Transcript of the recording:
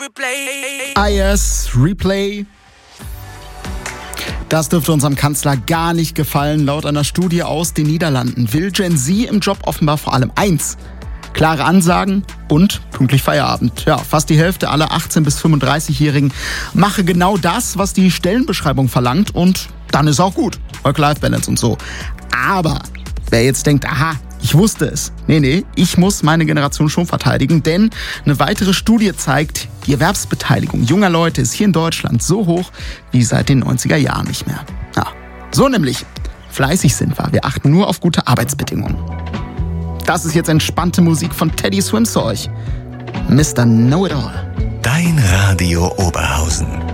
IS Replay. Das dürfte unserem Kanzler gar nicht gefallen. Laut einer Studie aus den Niederlanden will Gen Z im Job offenbar vor allem eins: klare Ansagen und pünktlich Feierabend. Ja, fast die Hälfte aller 18- bis 35-Jährigen mache genau das, was die Stellenbeschreibung verlangt, und dann ist auch gut. Work-Life-Balance und so. Aber wer jetzt denkt, aha, ich wusste es. Nee, ich muss meine Generation schon verteidigen, denn eine weitere Studie zeigt, die Erwerbsbeteiligung junger Leute ist hier in Deutschland so hoch wie seit den 90er Jahren nicht mehr. Ja, so nämlich. Fleißig sind wir. Wir achten nur auf gute Arbeitsbedingungen. Das ist jetzt entspannte Musik von Teddy Swims für euch. Mr. Know-It-All. Dein Radio Oberhausen.